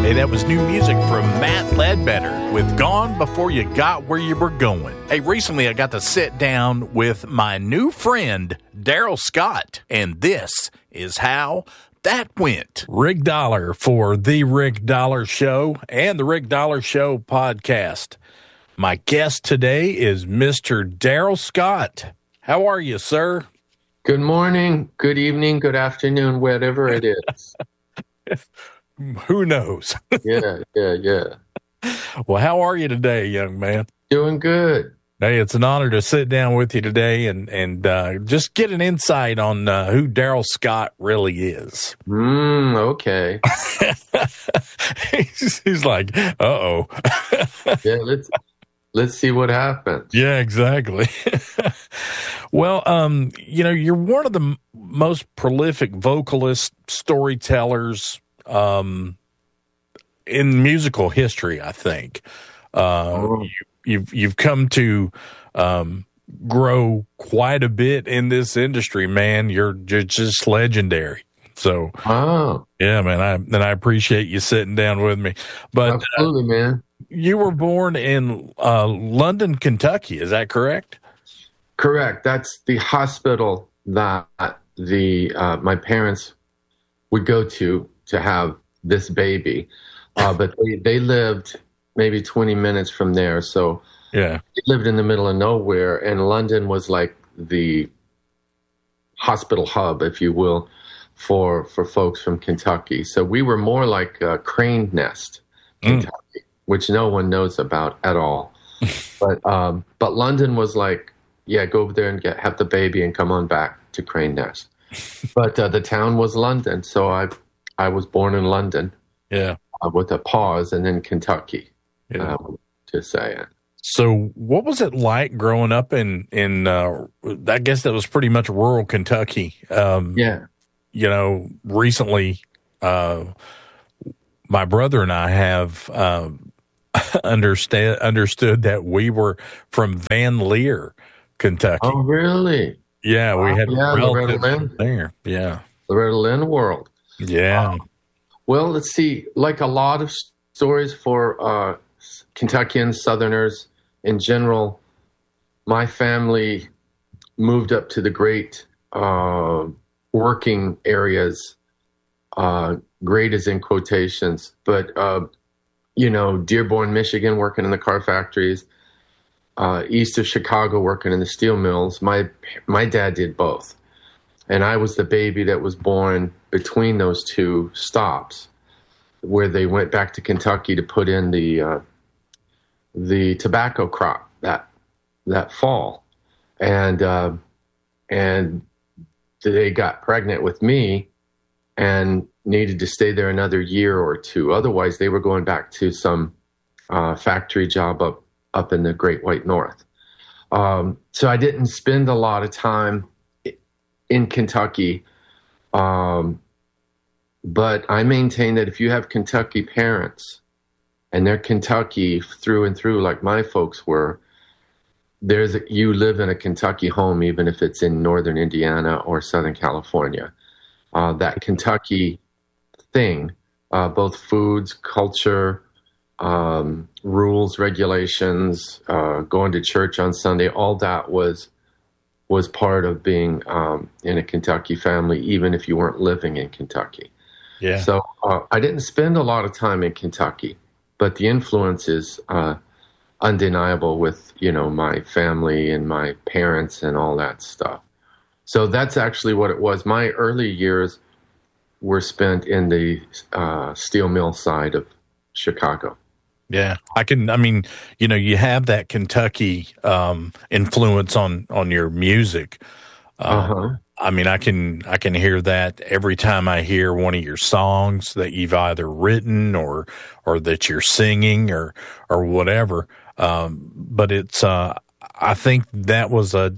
Hey, that was new music from Matt Ledbetter with Gone Before You Got Where You Were Going. Hey, recently I got to sit down with my new friend, Daryl Scott, and this is how that went. Rick Dollar for The Rick Dollar Show and The Rick Dollar Show podcast. My guest today is Mr. Daryl Scott. How are you, sir? Good morning, good evening, good afternoon, whatever it is. Who knows? Yeah. Well, how are you today, young man? Doing good. Hey, it's an honor to sit down with you today and just get an insight on who Daryl Scott really is. Okay. He's like, uh-oh. Yeah, let's see what happens. Yeah, exactly. Well, you're one of the most prolific vocalists, storytellers in musical history, I think. You've come to grow quite a bit in this industry, man. You're just legendary. So, yeah, man, I appreciate you sitting down with me. But absolutely, man. You were born in London, Kentucky. Is that correct? Correct. That's the hospital that my parents would go to have this baby. But they lived maybe 20 minutes from there. So yeah, they lived in the middle of nowhere. And London was like the hospital hub, if you will, for folks from Kentucky. So we were more like Crane Nest, Kentucky, which no one knows about at all. But London was like, yeah, go over there and have the baby and come on back to Crane Nest. But the town was London. So I was born in London. Yeah. With a pause, and then Kentucky, to say it. So what was it like growing up in I guess that was pretty much rural Kentucky? Recently, my brother and I have understood that we were from Van Lear, Kentucky. Oh, really? Yeah, we had relatives there. Yeah. Loretta Lynn world. Yeah. Well, let's see. Like a lot of stories for Kentuckians, Southerners in general, my family moved up to the great working areas. Great is in quotations, but Dearborn, Michigan, working in the car factories. East of Chicago, working in the steel mills. My dad did both. And I was the baby that was born between those two stops, where they went back to Kentucky to put in the tobacco crop that fall, and they got pregnant with me and needed to stay there another year or two. Otherwise, they were going back to some factory job up in the Great White North. So I didn't spend a lot of time in Kentucky, but I maintain that if you have Kentucky parents and they're Kentucky through and through, like my folks were, you live in a Kentucky home, even if it's in northern Indiana or Southern California. That Kentucky thing, both foods, culture, rules, regulations, going to church on Sunday, all that was part of being in a Kentucky family, even if you weren't living in Kentucky. Yeah. So I didn't spend a lot of time in Kentucky, but the influence is undeniable with, my family and my parents and all that stuff. So that's actually what it was. My early years were spent in the steel mill side of Chicago. Yeah, you have that Kentucky influence on your music. I can hear that every time I hear one of your songs that you've either written or that you're singing or whatever. But it's I think that was a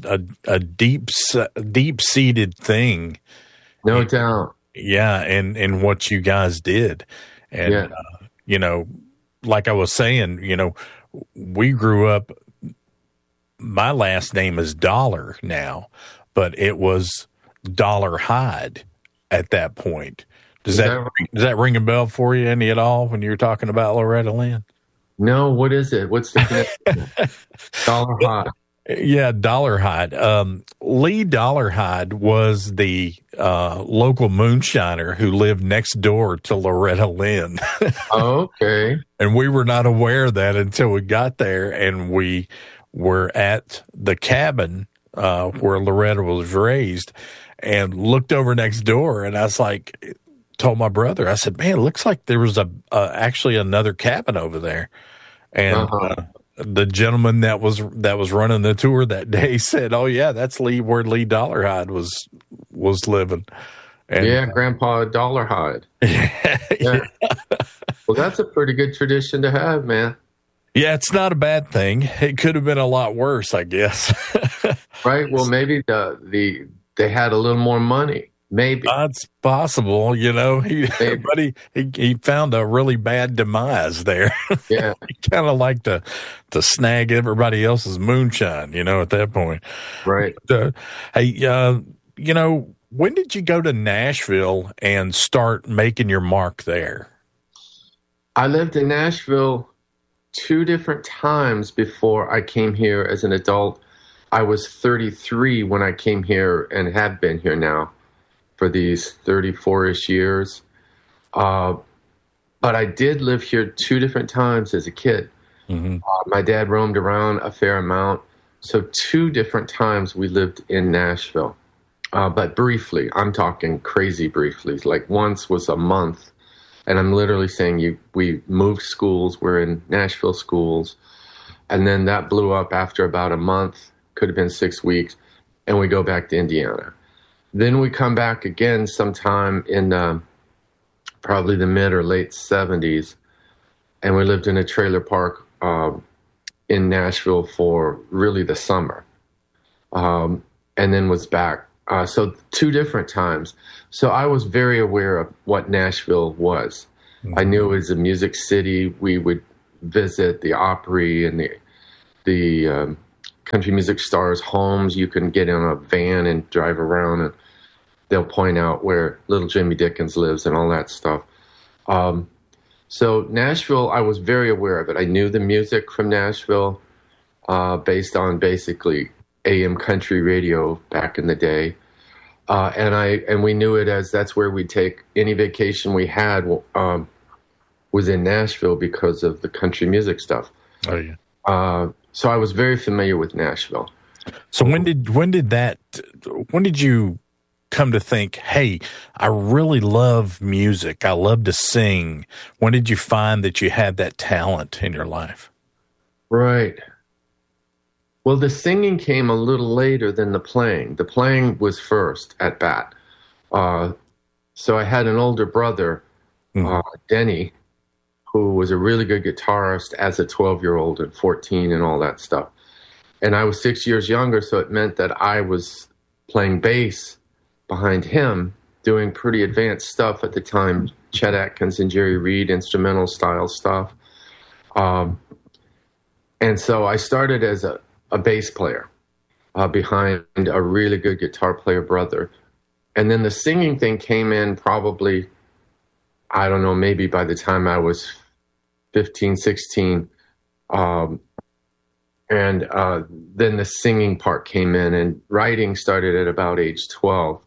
deep seated thing. No doubt. Yeah, and what you guys did, and like I was saying, we grew up. My last name is Dollar now, but it was Dollar Hyde at that point. Does that ring a bell for you any at all when you were talking about Loretta Lynn? No, what is it? What's the connection? Dollarhide. Yeah, Dollarhide. Lee Dollarhide was the local moonshiner who lived next door to Loretta Lynn. Okay. And we were not aware of that until we got there, and we were at the cabin where Loretta was raised and looked over next door, and I was like, told my brother, I said, man, it looks like there was actually another cabin over there. And the gentleman that was running the tour that day said, "Oh yeah, that's where Lee Dollarhide was living." And, yeah, Grandpa Dollarhide. Yeah. Well, that's a pretty good tradition to have, man. Yeah, it's not a bad thing. It could have been a lot worse, I guess. Right. Well, maybe they had a little more money. Maybe that's possible. He found a really bad demise there. Yeah, he kind of liked to snag everybody else's moonshine. At that point, right? But, hey, when did you go to Nashville and start making your mark there? I lived in Nashville 2 different times before I came here as an adult. I was 33 when I came here and have been here now for these 34-ish years. But I did live here 2 different times as a kid. Mm-hmm. My dad roamed around a fair amount. So 2 different times we lived in Nashville. But briefly, I'm talking crazy briefly. Like once was a month. And I'm literally saying we moved schools. We're in Nashville schools. And then that blew up after about a month. Could have been 6 weeks. And we go back to Indiana. Then we come back again sometime in probably the mid or late 70s, and we lived in a trailer park in Nashville for really the summer, and then was back. So 2 different times. So I was very aware of what Nashville was. Mm-hmm. I knew it was a music city. We would visit the Opry and the country music stars' homes. You can get in a van and drive around, and they'll point out where little Jimmy Dickens lives and all that stuff. So Nashville, I was very aware of it. I knew the music from Nashville based on basically AM country radio back in the day. And we knew it as that's where we'd take any vacation we had was in Nashville because of the country music stuff. Oh, yeah. So I was very familiar with Nashville. So when did you come to think, hey, I really love music. I love to sing. When did you find that you had that talent in your life? Right. Well, the singing came a little later than the playing. The playing was first at bat. So I had an older brother, Denny, who was a really good guitarist as a 12-year-old and 14 and all that stuff. And I was 6 years younger, so it meant that I was playing bass behind him, doing pretty advanced stuff at the time, Chet Atkins and Jerry Reed, instrumental style stuff. And so I started as a bass player behind a really good guitar player brother. And then the singing thing came in probably, I don't know, maybe by the time I was 15, 16. And then the singing part came in, and writing started at about age 12.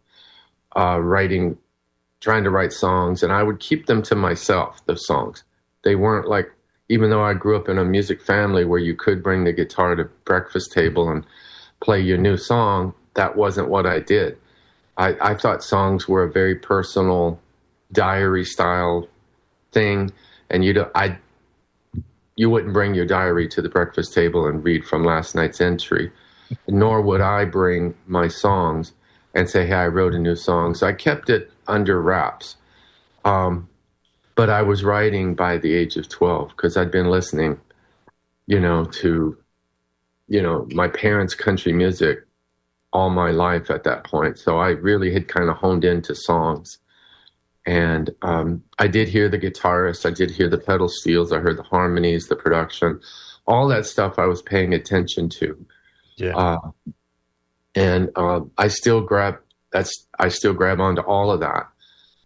Trying to write songs, and I would keep them to myself, the songs. They weren't like, even though I grew up in a music family where you could bring the guitar to breakfast table and play your new song, that wasn't what I did. I thought songs were a very personal diary style thing, and you wouldn't bring your diary to the breakfast table and read from last night's entry, nor would I bring my songs and say, hey, I wrote a new song. So I kept it under wraps. But I was writing by the age of 12 because I'd been listening, to, my parents' country music all my life at that point. So I really had kind of honed into songs. And I did hear the guitarist. I did hear the pedal steels. I heard the harmonies, the production, all that stuff I was paying attention to. Yeah. And I still grab onto all of that.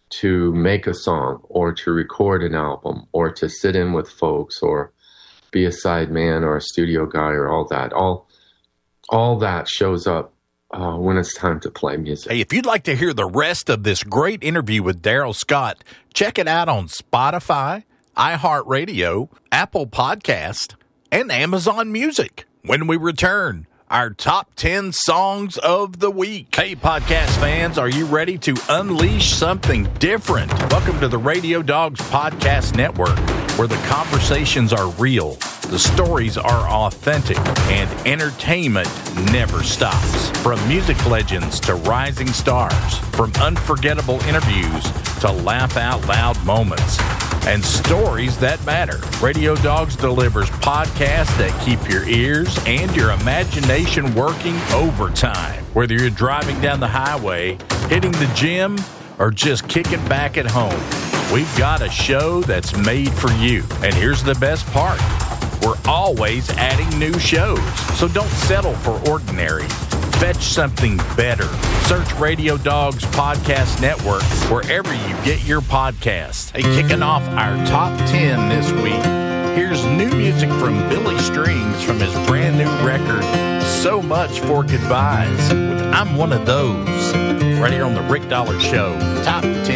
to make a song or to record an album or to sit in with folks or be a side man or a studio guy or all that. All that shows up when it's time to play music. Hey, if you'd like to hear the rest of this great interview with Darrell Scott, check it out on Spotify, iHeartRadio, Apple Podcast, and Amazon Music. When we return, our top 10 songs of the week. Hey, podcast fans, are you ready to unleash something different? Welcome to the Radio Dogs Podcast Network, where the conversations are real, the stories are authentic, and entertainment never stops. From music legends to rising stars, from unforgettable interviews to laugh-out-loud moments, and stories that matter. Radio Dogs delivers podcasts that keep your ears and your imagination working overtime. Whether you're driving down the highway, hitting the gym, or just kicking back at home, we've got a show that's made for you. And here's the best part. We're always adding new shows, so don't settle for ordinary. Fetch something better. Search Radio Dogs Podcast Network wherever you get your podcasts. Hey, kicking off our top 10 this week, here's new music from Billy Strings from his brand new record, So Much for Goodbyes, with I'm One of Those, right here on the Rick Dollar Show, Top 10.